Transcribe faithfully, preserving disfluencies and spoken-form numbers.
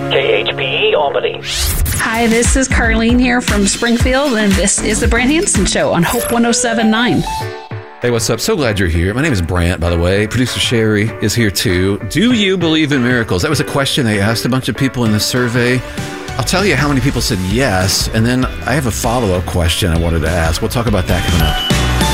K H P E Albany. Hi, this is Carlene here from Springfield, and this is the Brant Hansen Show on Hope one oh seven point nine. Hey, what's up? So glad you're here. My name is Brant, by the way. Producer Sherry is here too. Do you believe in miracles? That was a question they asked a bunch of people in the survey. I'll tell you how many people said yes, and then I have a follow-up question I wanted to ask. We'll talk about that coming up.